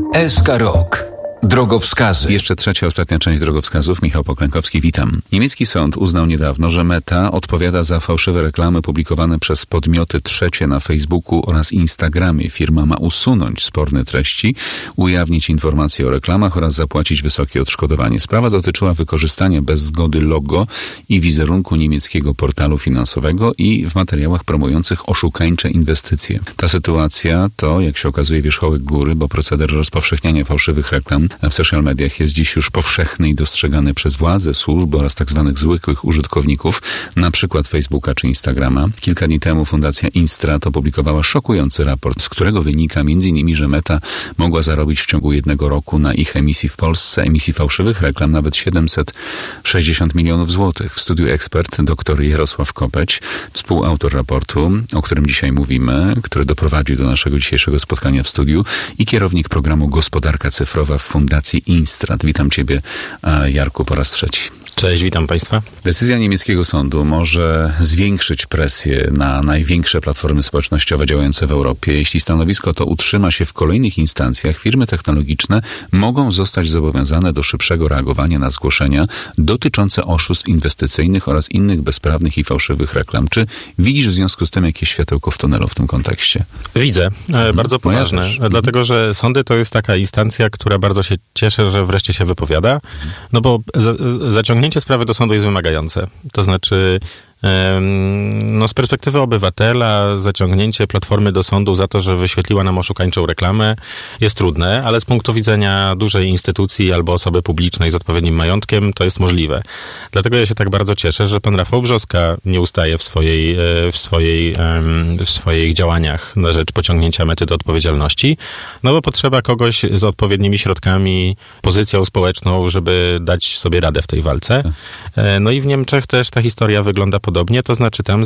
SK Rok. Drogowskazy. Jeszcze trzecia, ostatnia część drogowskazów. Michał Poklękowski, witam. Niemiecki sąd uznał niedawno, że Meta odpowiada za fałszywe reklamy publikowane przez podmioty trzecie na Facebooku oraz Instagramie. Firma ma usunąć sporne treści, ujawnić informacje o reklamach oraz zapłacić wysokie odszkodowanie. Sprawa dotyczyła wykorzystania bez zgody logo i wizerunku niemieckiego portalu finansowego i w materiałach promujących oszukańcze inwestycje. Ta sytuacja to, jak się okazuje, wierzchołek góry, bo proceder rozpowszechniania fałszywych reklam w social mediach jest dziś już powszechny i dostrzegany przez władze, służby oraz tak zwanych zwykłych użytkowników, na przykład Facebooka czy Instagrama. Kilka dni temu Fundacja Instrat opublikowała szokujący raport, z którego wynika m.in., że Meta mogła zarobić w ciągu 1 roku na ich emisji w Polsce, emisji fałszywych reklam, nawet 760 milionów złotych. W studiu ekspert dr Jarosław Kopeć, współautor raportu, o którym dzisiaj mówimy, który doprowadził do naszego dzisiejszego spotkania w studiu, i kierownik programu Gospodarka Cyfrowa w Fundacji Instrat. Witam Ciebie, Jarku, po raz trzeci. Cześć, witam Państwa. Decyzja niemieckiego sądu może zwiększyć presję na największe platformy społecznościowe działające w Europie. Jeśli stanowisko to utrzyma się w kolejnych instancjach, firmy technologiczne mogą zostać zobowiązane do szybszego reagowania na zgłoszenia dotyczące oszustw inwestycyjnych oraz innych bezprawnych i fałszywych reklam. Czy widzisz w związku z tym jakieś światełko w tunelu w tym kontekście? Widzę, bardzo poważne. Dlatego, że sądy to jest taka instancja, która bardzo się cieszy, że wreszcie się wypowiada, no bo zaciągnięcie sprawy do sądu jest wymagające. To znaczy, z perspektywy obywatela zaciągnięcie platformy do sądu za to, że wyświetliła nam oszukańczą reklamę, jest trudne, ale z punktu widzenia dużej instytucji albo osoby publicznej z odpowiednim majątkiem to jest możliwe. Dlatego ja się tak bardzo cieszę, że pan Rafał Brzoska nie ustaje w swoich działaniach na rzecz pociągnięcia Mety do odpowiedzialności, no bo potrzeba kogoś z odpowiednimi środkami, pozycją społeczną, żeby dać sobie radę w tej walce. No i w Niemczech też ta historia wygląda podobnie, to znaczy tam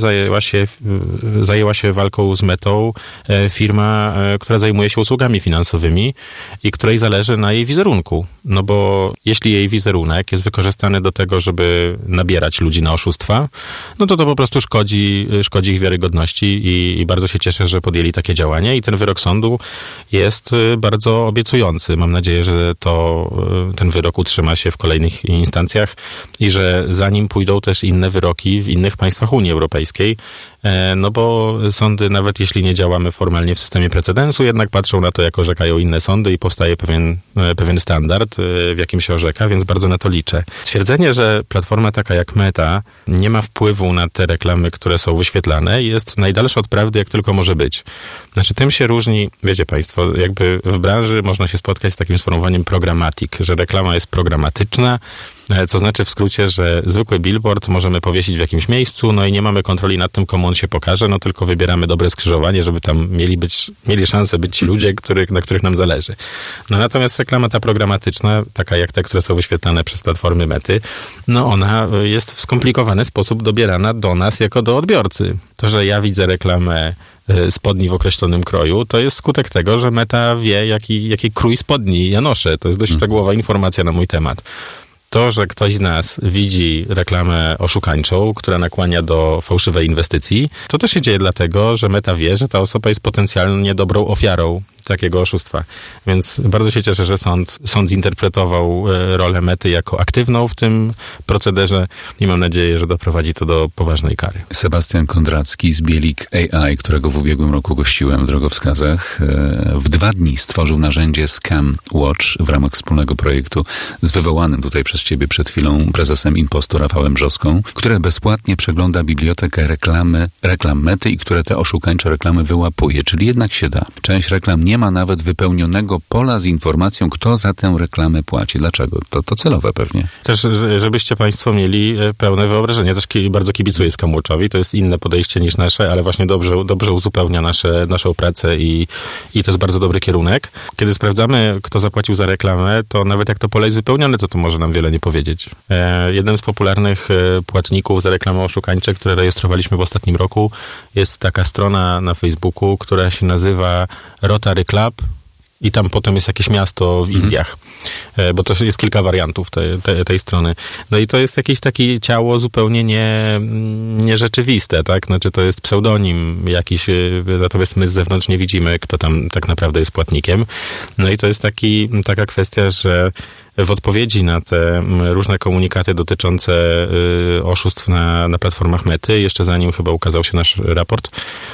zajęła się walką z Metą firma, która zajmuje się usługami finansowymi i której zależy na jej wizerunku. No bo jeśli jej wizerunek jest wykorzystany do tego, żeby nabierać ludzi na oszustwa, no to po prostu szkodzi ich wiarygodności i bardzo się cieszę, że podjęli takie działanie i ten wyrok sądu jest bardzo obiecujący. Mam nadzieję, że ten wyrok utrzyma się w kolejnych instancjach i że za nim pójdą też inne wyroki w innych państwach Unii Europejskiej, no bo sądy, nawet jeśli nie działamy formalnie w systemie precedensu, jednak patrzą na to, jak orzekają inne sądy i powstaje pewien standard, w jakim się orzeka, więc bardzo na to liczę. Stwierdzenie, że platforma taka jak Meta nie ma wpływu na te reklamy, które są wyświetlane, jest najdalsze od prawdy, jak tylko może być. Znaczy, tym się różni, wiecie Państwo, jakby w branży można się spotkać z takim sformułowaniem programmatic, że reklama jest programatyczna, co znaczy w skrócie, że zwykły billboard możemy powiesić w jakimś miejscu, no i nie mamy kontroli nad tym, komu on się pokaże, no tylko wybieramy dobre skrzyżowanie, żeby tam mieli szansę być ci ludzie, na których nam zależy. No natomiast reklama ta programatyczna, taka jak te, które są wyświetlane przez platformy Mety, no ona jest w skomplikowany sposób dobierana do nas jako do odbiorcy. To, że ja widzę reklamę spodni w określonym kroju, to jest skutek tego, że Meta wie, jaki krój spodni ja noszę. To jest dość szczegółowa informacja na mój temat. To, że ktoś z nas widzi reklamę oszukańczą, która nakłania do fałszywej inwestycji, to też się dzieje dlatego, że Meta wie, że ta osoba jest potencjalnie dobrą ofiarą takiego oszustwa. Więc bardzo się cieszę, że sąd zinterpretował rolę Mety jako aktywną w tym procederze i mam nadzieję, że doprowadzi to do poważnej kary. Sebastian Kondracki z Bielik AI, którego w ubiegłym roku gościłem w Drogowskazach, w 2 dni stworzył narzędzie Scam Watch w ramach wspólnego projektu z wywołanym tutaj przez Ciebie przed chwilą prezesem Impostu Rafałem Brzoską, które bezpłatnie przegląda bibliotekę reklam Mety i które te oszukańcze reklamy wyłapuje, czyli jednak się da. Część reklam nie ma nawet wypełnionego pola z informacją, kto za tę reklamę płaci. Dlaczego? To celowe pewnie. Też, żebyście Państwo mieli pełne wyobrażenie. Też bardzo kibicuję Scam Watchowi. To jest inne podejście niż nasze, ale właśnie dobrze uzupełnia naszą pracę i to jest bardzo dobry kierunek. Kiedy sprawdzamy, kto zapłacił za reklamę, to nawet jak to pole jest wypełnione, to może nam wiele nie powiedzieć. Jeden z popularnych płatników za reklamy oszukańcze, które rejestrowaliśmy w ostatnim roku, jest taka strona na Facebooku, która się nazywa Rotary Club i tam potem jest jakieś miasto w Indiach, bo to jest kilka wariantów tej strony. No i to jest jakieś takie ciało zupełnie nierzeczywiste, tak? Znaczy to jest pseudonim jakiś, natomiast my z zewnątrz nie widzimy, kto tam tak naprawdę jest płatnikiem. No i to jest taka kwestia, że w odpowiedzi na te różne komunikaty dotyczące oszustw na platformach Mety, jeszcze zanim chyba ukazał się nasz raport,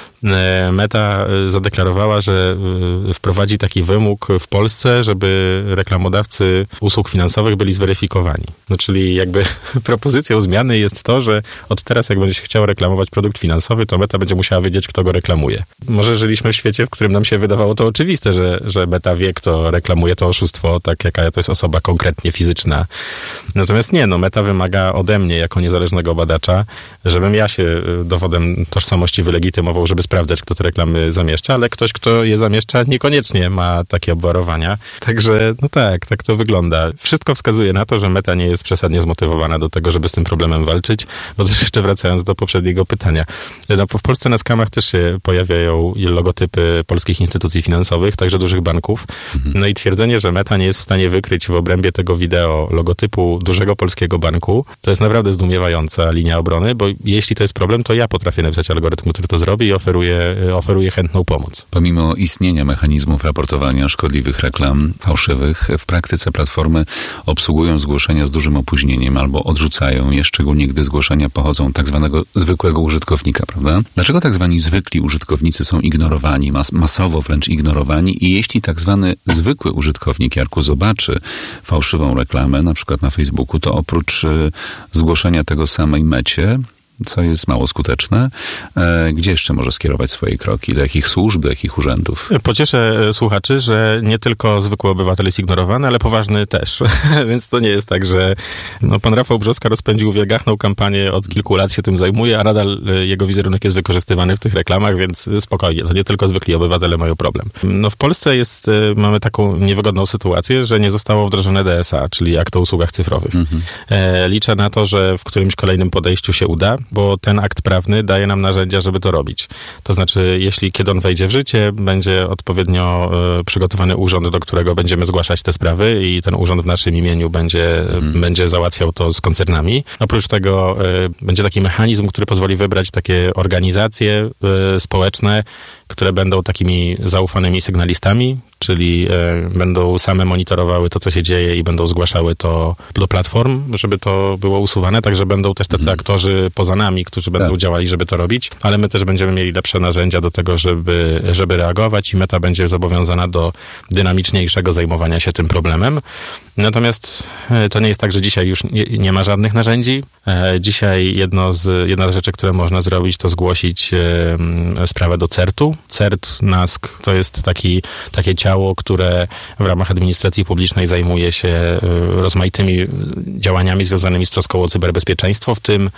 Meta zadeklarowała, że wprowadzi taki wymóg w Polsce, żeby reklamodawcy usług finansowych byli zweryfikowani. No czyli jakby propozycją zmiany jest to, że od teraz jak będzie się chciał reklamować produkt finansowy, to Meta będzie musiała wiedzieć, kto go reklamuje. Może żyliśmy w świecie, w którym nam się wydawało to oczywiste, że Meta wie, kto reklamuje to oszustwo, tak jaka to jest osoba konkretnie fizyczna. Natomiast nie, Meta wymaga ode mnie, jako niezależnego badacza, żebym ja się dowodem tożsamości wylegitymował, żeby sprawdzać, kto te reklamy zamieszcza, ale ktoś, kto je zamieszcza, niekoniecznie ma takie obwarowania. Także, tak to wygląda. Wszystko wskazuje na to, że Meta nie jest przesadnie zmotywowana do tego, żeby z tym problemem walczyć, bo też jeszcze wracając do poprzedniego pytania. W Polsce na skamach też się pojawiają logotypy polskich instytucji finansowych, także dużych banków. No i twierdzenie, że Meta nie jest w stanie wykryć w obrębie tego wideo logotypu dużego polskiego banku, to jest naprawdę zdumiewająca linia obrony, bo jeśli to jest problem, to ja potrafię napisać algorytm, który to zrobi i oferuje chętną pomoc. Pomimo istnienia mechanizmów raportowania szkodliwych reklam fałszywych, w praktyce platformy obsługują zgłoszenia z dużym opóźnieniem albo odrzucają je, szczególnie gdy zgłoszenia pochodzą tak zwanego zwykłego użytkownika, prawda? Dlaczego tak zwani zwykli użytkownicy są ignorowani, masowo wręcz ignorowani i jeśli tak zwany zwykły użytkownik, Jarku, zobaczy fałszywą reklamę, na przykład na Facebooku, to oprócz zgłoszenia tego samej Mecie, co jest mało skuteczne, gdzie jeszcze może skierować swoje kroki? Do jakich służb, do jakich urzędów? Pocieszę słuchaczy, że nie tylko zwykły obywatel jest ignorowany, ale poważny też. Więc to nie jest tak, że pan Rafał Brzoska rozpędził wielgachną kampanię, od kilku lat się tym zajmuje, a nadal jego wizerunek jest wykorzystywany w tych reklamach, więc spokojnie, to nie tylko zwykli obywatele mają problem. W Polsce mamy taką niewygodną sytuację, że nie zostało wdrożone DSA, czyli akt o usługach cyfrowych. Liczę na to, że w którymś kolejnym podejściu się uda, bo ten akt prawny daje nam narzędzia, żeby to robić. To znaczy, kiedy on wejdzie w życie, będzie odpowiednio przygotowany urząd, do którego będziemy zgłaszać te sprawy i ten urząd w naszym imieniu będzie załatwiał to z koncernami. Oprócz tego będzie taki mechanizm, który pozwoli wybrać takie organizacje społeczne, które będą takimi zaufanymi sygnalistami, czyli będą same monitorowały to, co się dzieje i będą zgłaszały to do platform, żeby to było usuwane, także będą też tacy aktorzy poza nami, którzy będą działali, żeby to robić, ale my też będziemy mieli lepsze narzędzia do tego, żeby reagować i Meta będzie zobowiązana do dynamiczniejszego zajmowania się tym problemem. Natomiast to nie jest tak, że dzisiaj już nie ma żadnych narzędzi. Dzisiaj jedna z rzeczy, które można zrobić, to zgłosić sprawę do CERT-u. CERT, NASK to jest takie ciało, które w ramach administracji publicznej zajmuje się rozmaitymi działaniami związanymi z troską o cyberbezpieczeństwo,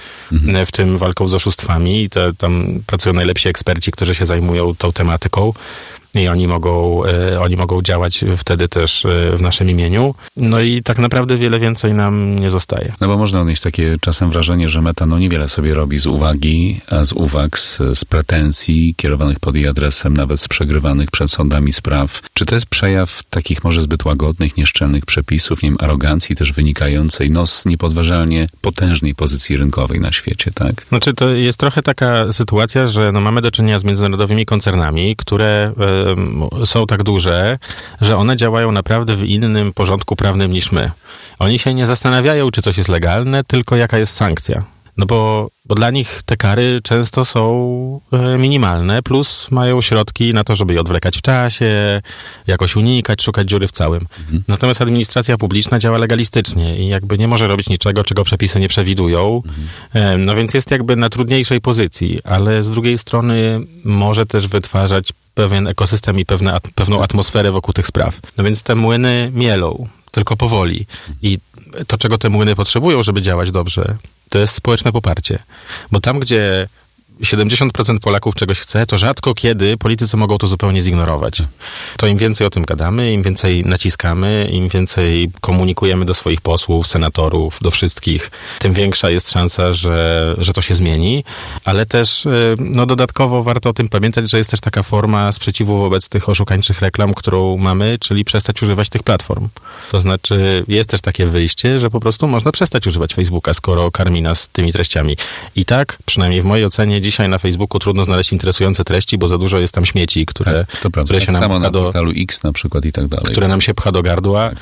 w tym walką z oszustwami. Tam pracują najlepsi eksperci, którzy się zajmują tą tematyką. I oni mogą działać wtedy też w naszym imieniu. No i tak naprawdę wiele więcej nam nie zostaje. Bo można odnieść takie czasem wrażenie, że Meta niewiele sobie robi z uwagi, a z uwag, z pretensji kierowanych pod jej adresem, nawet z przegrywanych przed sądami spraw. Czy to jest przejaw takich może zbyt łagodnych, nieszczelnych przepisów, arogancji też wynikającej z niepodważalnie potężnej pozycji rynkowej na świecie, tak? Znaczy to jest trochę taka sytuacja, że mamy do czynienia z międzynarodowymi koncernami, które są tak duże, że one działają naprawdę w innym porządku prawnym niż my. Oni się nie zastanawiają, czy coś jest legalne, tylko jaka jest sankcja. Bo dla nich te kary często są minimalne, plus mają środki na to, żeby je odwlekać w czasie, jakoś unikać, szukać dziury w całym. Natomiast administracja publiczna działa legalistycznie i nie może robić niczego, czego przepisy nie przewidują. Więc jest na trudniejszej pozycji, ale z drugiej strony może też wytwarzać pewien ekosystem i pewną atmosferę wokół tych spraw. Więc te młyny mielą, tylko powoli. I to, czego te młyny potrzebują, żeby działać dobrze, to jest społeczne poparcie. Bo tam, gdzie 70% Polaków czegoś chce, to rzadko kiedy politycy mogą to zupełnie zignorować. To im więcej o tym gadamy, im więcej naciskamy, im więcej komunikujemy do swoich posłów, senatorów, do wszystkich, tym większa jest szansa, że to się zmieni. Ale też dodatkowo warto o tym pamiętać, że jest też taka forma sprzeciwu wobec tych oszukańczych reklam, którą mamy, czyli przestać używać tych platform. To znaczy jest też takie wyjście, że po prostu można przestać używać Facebooka, skoro karmi nas tymi treściami. I tak, przynajmniej w mojej ocenie, dzisiaj na Facebooku trudno znaleźć interesujące treści, bo za dużo jest tam śmieci, które się nam samo pcha na portalu X na przykład i tak dalej. Które nam się pcha do gardła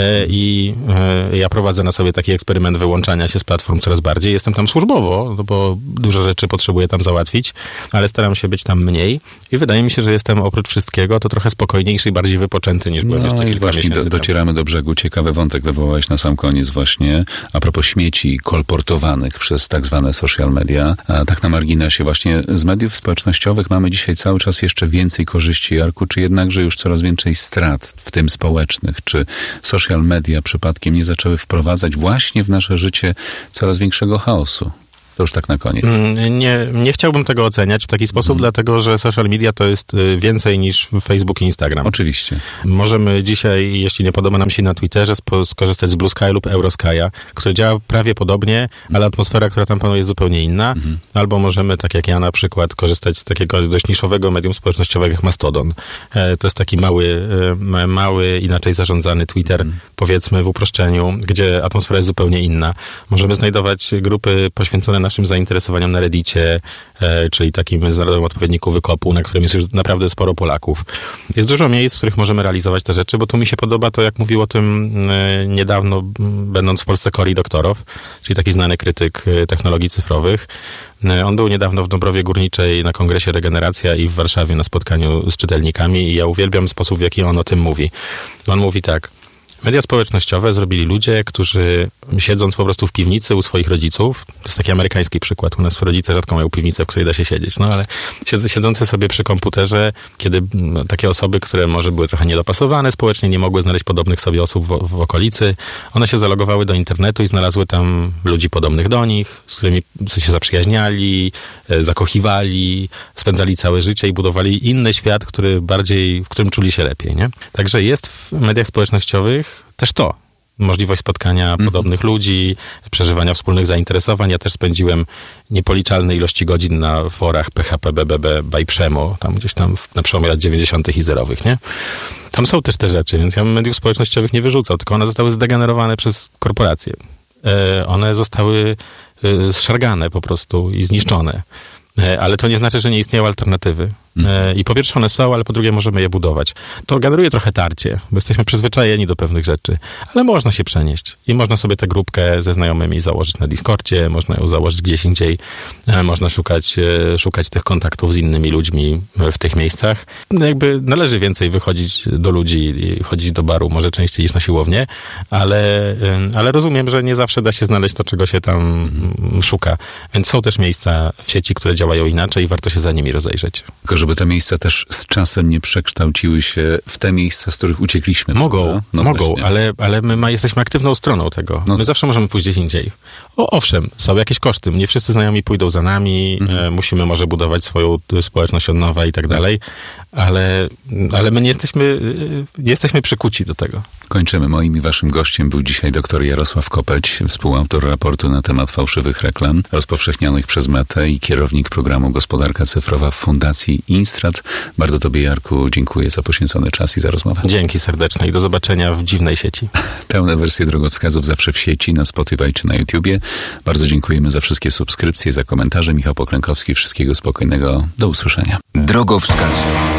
i ja prowadzę na sobie taki eksperyment wyłączania się z platform coraz bardziej. Jestem tam służbowo, bo dużo rzeczy potrzebuję tam załatwić, ale staram się być tam mniej i wydaje mi się, że jestem oprócz wszystkiego to trochę spokojniejszy i bardziej wypoczęty niż byłem jeszcze kilka miesięcy temu. Docieramy do brzegu. Ciekawy wątek wywołałeś na sam koniec właśnie a propos śmieci kolportowanych przez tak zwane social media. A tak na marginesie właśnie z mediów społecznościowych mamy dzisiaj cały czas jeszcze więcej korzyści, Jarku, czy jednakże już coraz więcej strat, w tym społecznych? Czy social media przypadkiem nie zaczęły wprowadzać właśnie w nasze życie coraz większego chaosu? To już tak na koniec. Nie chciałbym tego oceniać w taki sposób, dlatego że social media to jest więcej niż Facebook i Instagram. Oczywiście. Możemy dzisiaj, jeśli nie podoba nam się na Twitterze, skorzystać z Blue Sky lub Eurosky'a, który działa prawie podobnie, ale atmosfera, która tam panuje, jest zupełnie inna. Albo możemy, tak jak ja na przykład, korzystać z takiego dość niszowego medium społecznościowego jak Mastodon. To jest taki mały, inaczej zarządzany Twitter, powiedzmy w uproszczeniu, gdzie atmosfera jest zupełnie inna. Możemy znajdować grupy poświęcone naszym zainteresowaniom na Reddicie, czyli takim międzynarodowym odpowiedniku Wykopu, na którym jest już naprawdę sporo Polaków. Jest dużo miejsc, w których możemy realizować te rzeczy, bo tu mi się podoba to, jak mówił o tym niedawno, będąc w Polsce Cory Doktorow, czyli taki znany krytyk technologii cyfrowych. On był niedawno w Dąbrowie Górniczej na kongresie Regeneracja i w Warszawie na spotkaniu z czytelnikami i ja uwielbiam sposób, w jaki on o tym mówi. On mówi tak: media społecznościowe zrobili ludzie, którzy siedząc po prostu w piwnicy u swoich rodziców, to jest taki amerykański przykład, u nas rodzice rzadko mają piwnicę, w której da się siedzieć, ale siedzący sobie przy komputerze, kiedy takie osoby, które może były trochę niedopasowane społecznie, nie mogły znaleźć podobnych sobie osób w okolicy, one się zalogowały do internetu i znalazły tam ludzi podobnych do nich, z którymi się zaprzyjaźniali, zakochiwali, spędzali całe życie i budowali inny świat, w którym czuli się lepiej, nie? Także jest w mediach społecznościowych też to. Możliwość spotkania podobnych ludzi, przeżywania wspólnych zainteresowań. Ja też spędziłem niepoliczalne ilości godzin na forach PHP, BBB, Bajprzemo, tam gdzieś tam na przełomie lat 90. i zerowych, nie? Tam są też te rzeczy, więc ja bym mediów społecznościowych nie wyrzucał, tylko one zostały zdegenerowane przez korporacje. One zostały zszargane po prostu i zniszczone. Ale to nie znaczy, że nie istnieją alternatywy. I po pierwsze one są, ale po drugie możemy je budować. To generuje trochę tarcie, bo jesteśmy przyzwyczajeni do pewnych rzeczy, ale można się przenieść. I można sobie tę grupkę ze znajomymi założyć na Discordzie, można ją założyć gdzieś indziej, można szukać tych kontaktów z innymi ludźmi w tych miejscach. Jakby należy więcej wychodzić do ludzi i chodzić do baru, może częściej niż na siłownię, ale rozumiem, że nie zawsze da się znaleźć to, czego się tam szuka. Więc są też miejsca w sieci, które działają inaczej i warto się za nimi rozejrzeć. Tylko żeby te miejsca też z czasem nie przekształciły się w te miejsca, z których uciekliśmy. Mogą, ale my jesteśmy aktywną stroną tego. My zawsze możemy pójść gdzieś indziej. Owszem, są jakieś koszty. Nie wszyscy znajomi pójdą za nami, musimy może budować swoją społeczność od nowa i tak dalej, ale my nie jesteśmy przykuci do tego. Kończymy. Moim i waszym gościem był dzisiaj dr Jarosław Kopeć, współautor raportu na temat fałszywych reklam rozpowszechnianych przez Metę i kierownik programu Gospodarka Cyfrowa w Fundacji Instrat. Bardzo tobie, Jarku, dziękuję za poświęcony czas i za rozmowę. Dzięki serdeczne i do zobaczenia w dziwnej sieci. Pełne wersje drogowskazów zawsze w sieci, na Spotify czy na YouTubie. Bardzo dziękujemy za wszystkie subskrypcje, za komentarze. Michał Poklękowski, wszystkiego spokojnego. Do usłyszenia. Drogowskaz.